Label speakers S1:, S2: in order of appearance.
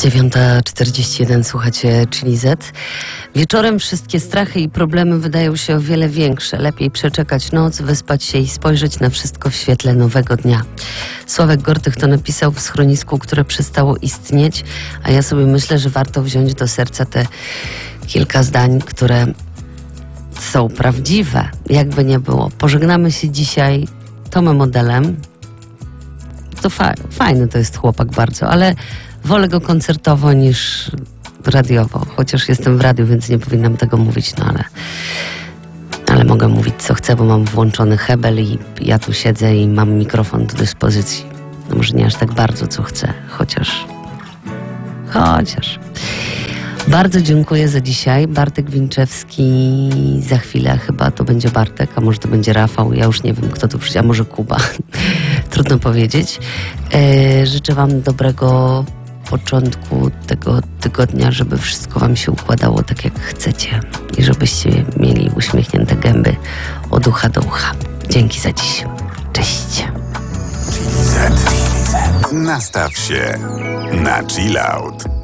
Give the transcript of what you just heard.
S1: 9:41, słuchacie Chili Z. Wieczorem wszystkie strachy i problemy wydają się o wiele większe. Lepiej przeczekać noc, wyspać się i spojrzeć na wszystko w świetle nowego dnia. Sławek Gortych to napisał w schronisku, które przestało istnieć, a ja sobie myślę, że warto wziąć do serca te kilka zdań, które są prawdziwe, jakby nie było. Pożegnamy się dzisiaj Tomem Odelem. To fajny to jest chłopak bardzo, ale wolę go koncertowo niż radiowo. Chociaż jestem w radiu, więc nie powinnam tego mówić, no ale mogę mówić co chcę, bo mam włączony hebel i ja tu siedzę i mam mikrofon do dyspozycji. No może nie aż tak bardzo co chcę, chociaż. Bardzo dziękuję za dzisiaj. Bartek Winczewski, za chwilę chyba to będzie Bartek, a może to będzie Rafał, ja już nie wiem kto tu przyjdzie, a może Kuba. Trudno powiedzieć. Życzę wam dobrego początku tego tygodnia, żeby wszystko wam się układało tak jak chcecie i żebyście mieli uśmiechnięte gęby od ucha do ucha. Dzięki za dziś. Cześć.
S2: Nastaw się na chill out.